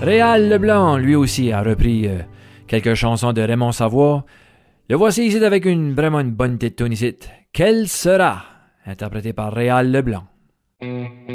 Réal Leblanc, lui aussi, a repris quelques chansons de Raymond Savoie. Le voici ici avec vraiment une bonne tête ici. Quelle sera? Interprété par Réal Leblanc.